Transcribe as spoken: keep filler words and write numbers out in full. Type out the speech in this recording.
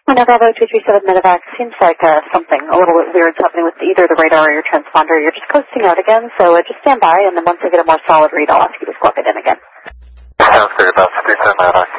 One Bravo two three seven Medevac, seems like uh, something a little bit weird's happening with either the radar or your transponder. You're just coasting out again, so uh, just stand by, and then once I get a more solid read, I'll ask you to swap it in again. Sounds great, about two three seven Medevac.